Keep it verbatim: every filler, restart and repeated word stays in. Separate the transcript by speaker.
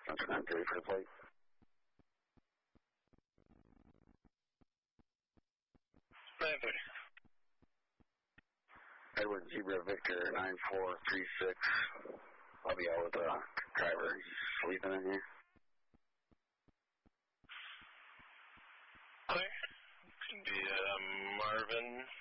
Speaker 1: nine three for the plate.
Speaker 2: nine three.
Speaker 1: Edward Zebra Victor nine four three six. I'll be out with the driver. He's sleeping in here.
Speaker 2: Clear. Could be uh, Marvin